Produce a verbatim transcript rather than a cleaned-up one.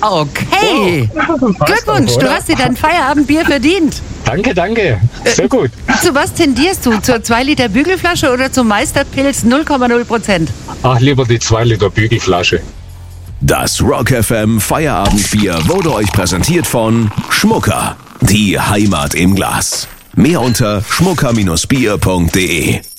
Okay. Oh, Glückwunsch, du hast dir dein Feierabendbier verdient. Danke, danke. Sehr gut. Äh, zu was tendierst du? Zur zwei Liter Bügelflasche oder zum Meisterpilz null Komma null Prozent? Ach, lieber die zwei Liter Bügelflasche. Das Rock F M Feierabendbier wurde euch präsentiert von Schmucker. Die Heimat im Glas. Mehr unter schmucker Bindestrich bier punkt de.